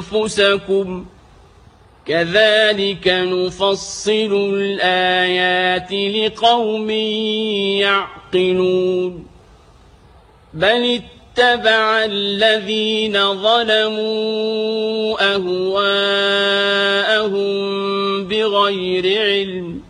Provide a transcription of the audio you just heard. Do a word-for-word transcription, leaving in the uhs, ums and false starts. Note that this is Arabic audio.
أنفسكم كذلك نفصل الآيات لقوم يعقلون بل اتبع الذين ظلموا أهواءهم بغير علم